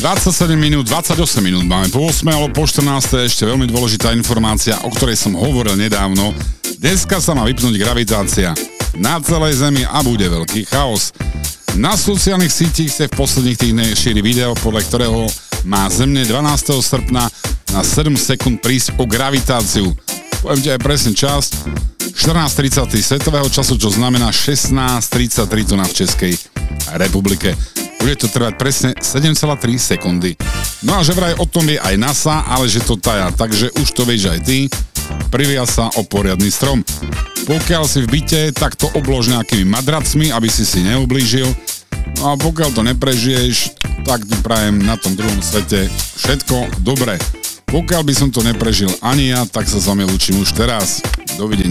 27 minút, 28 minút máme po 8, ale po 14. ešte veľmi dôležitá informácia, o ktorej som hovoril nedávno. Dneska sa má vypnúť gravitácia na celej Zemi a bude veľký chaos. Na sociálnych sítich sa v posledných týždňoch šíri video, podľa ktorého má Zemne 12. srpna na 7 sekúnd prísť o gravitáciu. Poviem ti aj presný čas, 14.30 svetového času, čo znamená 16.33 tu na v Českej republike. Bude to trvať presne 7,3 sekundy. No a že vraj o tom vie aj NASA, ale že to taja, takže už to vieš aj ty. Privia sa o poriadny strom. Pokiaľ si v byte, tak to oblož nejakými madracmi, aby si neublížil. No a pokiaľ to neprežiješ, tak ti prajem na tom druhom svete všetko dobré. Pokiaľ by som to neprežil ani ja, tak sa s vami lúčim už teraz. Dovidenia.